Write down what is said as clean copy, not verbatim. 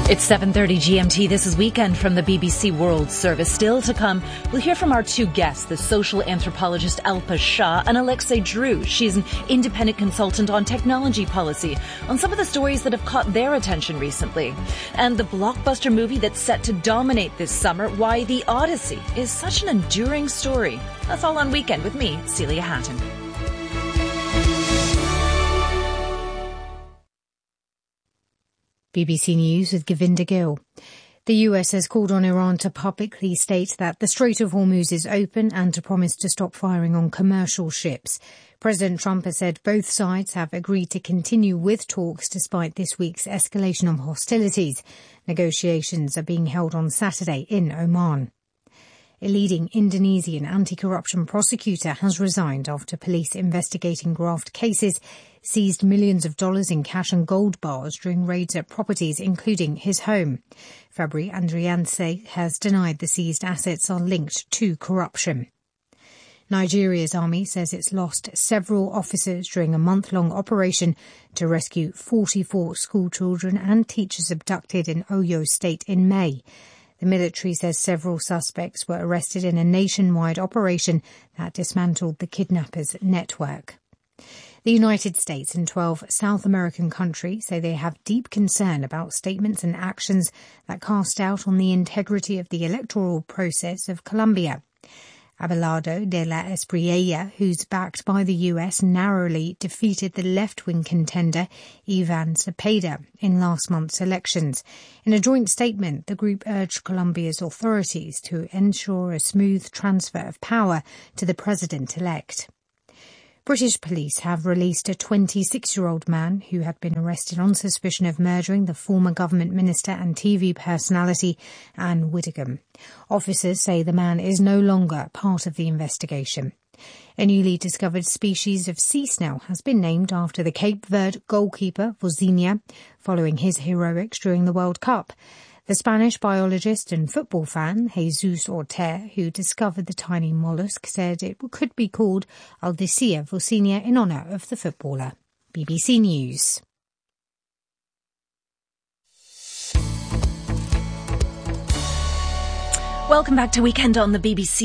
It's 7:30 GMT. This is Weekend from the BBC World Service. Still to come, we'll hear from our two guests, the social anthropologist Alpa Shah and Alexei Drew. She's an independent consultant on technology policy, on some of the stories that have caught their attention recently. And the blockbuster movie that's set to dominate this summer, why The Odyssey is such an enduring story. That's all on Weekend with me, Celia Hatton. BBC News with Govinda Gill. The US has called on Iran to publicly state that the Strait of Hormuz is open and to promise to stop firing on commercial ships. President Trump has said both sides have agreed to continue with talks despite this week's escalation of hostilities. Negotiations are being held on Saturday in Oman. A leading Indonesian anti-corruption prosecutor has resigned after police investigating graft cases seized millions of dollars in cash and gold bars during raids at properties, including his home. Fabri Andrianse has denied the seized assets are linked to corruption. Nigeria's army says it's lost several officers during a month-long operation to rescue 44 school children and teachers abducted in Oyo State in May. The military says several suspects were arrested in a nationwide operation that dismantled the kidnappers' network. The United States and 12 South American countries say they have deep concern about statements and actions that cast doubt on the integrity of the electoral process of Colombia. Abelardo de la Espriella, who's backed by the US, narrowly defeated the left-wing contender Ivan Cepeda in last month's elections. In a joint statement, the group urged Colombia's authorities to ensure a smooth transfer of power to the president-elect. British police have released a 26-year-old man who had been arrested on suspicion of murdering the former government minister and TV personality Anne Widdecombe. Officers say the man is no longer part of the investigation. A newly discovered species of sea snail has been named after the Cape Verde goalkeeper Vozinha, following his heroics during the World Cup. The Spanish biologist and football fan Jesus Orter, who discovered the tiny mollusk, said it could be called Aldicea vocinea in honour of the footballer. BBC News. Welcome back to Weekend on the BBC.